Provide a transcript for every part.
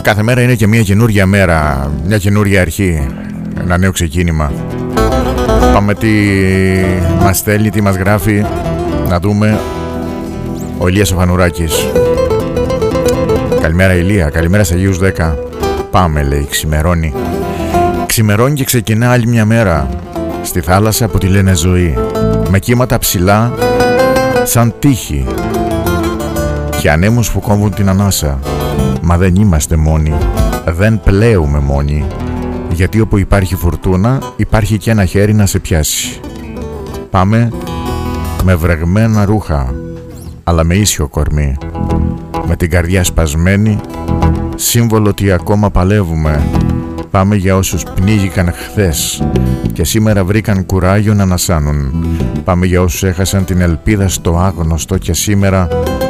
Κάθε μέρα είναι και μια καινούρια μέρα, μια καινούρια αρχή, ένα νέο ξεκίνημα. Πάμε τι μας στέλνει, τι μας γράφει, να δούμε. Ο Ηλίας ο Φανουράκης. Καλημέρα Ηλία, καλημέρα σε Αγίους 10. Πάμε, λέει, ξημερώνει. Ξημερώνει και ξεκινά άλλη μια μέρα στη θάλασσα που τη λένε ζωή, με κύματα ψηλά σαν τείχη και ανέμους που κόβουν την ανάσα. Μα δεν είμαστε μόνοι, δεν πλέουμε μόνοι, γιατί όπου υπάρχει φουρτούνα υπάρχει και ένα χέρι να σε πιάσει. Πάμε με βρεγμένα ρούχα, αλλά με ίσιο κορμί, με την καρδιά σπασμένη, σύμβολο ότι ακόμα παλεύουμε. Πάμε για όσους πνίγηκαν χθες και σήμερα βρήκαν κουράγιο να ανασάνουν. Πάμε για όσους έχασαν την ελπίδα στο άγνωστο και σήμερα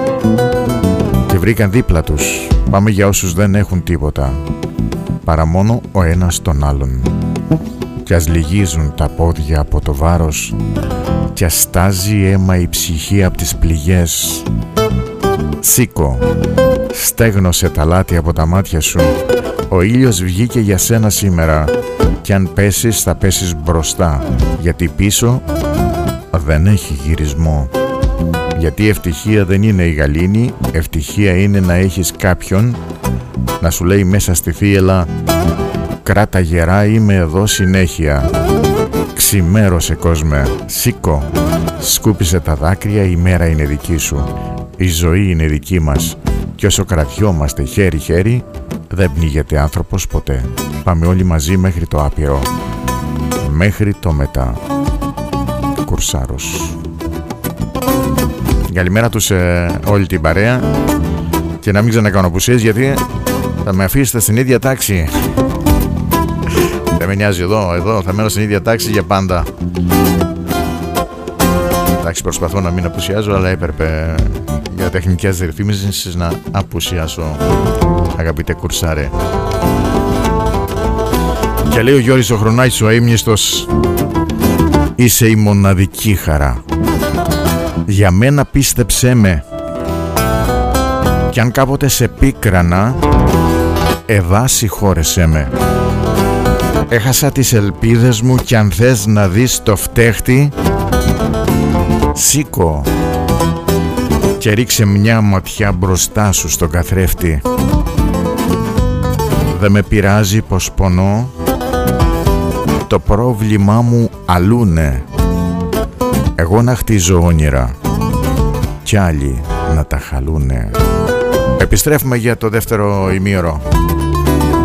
και βρήκαν δίπλα τους. Πάμε για όσους δεν έχουν τίποτα παρά μόνο ο ένας τον άλλον. Κι ας λυγίζουν τα πόδια από το βάρος κι ας στάζει αίμα η ψυχή από τις πληγές. Σήκω, στέγνωσε τα λάθη από τα μάτια σου. Ο ήλιος βγήκε για σένα σήμερα κι αν πέσεις θα πέσεις μπροστά, γιατί πίσω δεν έχει γυρισμό. Γιατί ευτυχία δεν είναι η γαλήνη, ευτυχία είναι να έχεις κάποιον να σου λέει μέσα στη θύελα «Κράτα γερά, είμαι εδώ συνέχεια». Ξημέρωσε κόσμε, σήκω, σκούπισε τα δάκρυα, η μέρα είναι δική σου, η ζωή είναι δική μας κι όσο κρατιόμαστε χέρι-χέρι δεν πνίγεται άνθρωπος ποτέ. Πάμε όλοι μαζί μέχρι το άπειρο, μέχρι το μετά. Κουρσάρος. Καλημέρα τους όλη την παρέα και να μην ξανακάνω απουσίες γιατί θα με αφήσετε στην ίδια τάξη. Δεν με νοιάζει εδώ θα μένω στην ίδια τάξη για πάντα. Εντάξει, προσπαθώ να μην απουσιάζω, αλλά έπρεπε για τεχνικές ρυθμίσεις να απουσιάσω, αγαπητέ κουρσάρε. Και λέει ο Γιώργης ο Χρονάκης ο αείμνηστος, είσαι η μοναδική χαρά. Για μένα πίστεψέ με. Κι αν κάποτε σε πίκρανα, συγχώρεσέ με. Έχασα τις ελπίδες μου κι αν θες να δεις το φταίχτη, σήκω και ρίξε μια ματιά μπροστά σου στον καθρέφτη. Δεν με πειράζει πως πονώ, το πρόβλημά μου αλλούνε. Εγώ να χτίζω όνειρα κι άλλοι να τα χαλούνε. Επιστρέφουμε για το δεύτερο ημίωρο.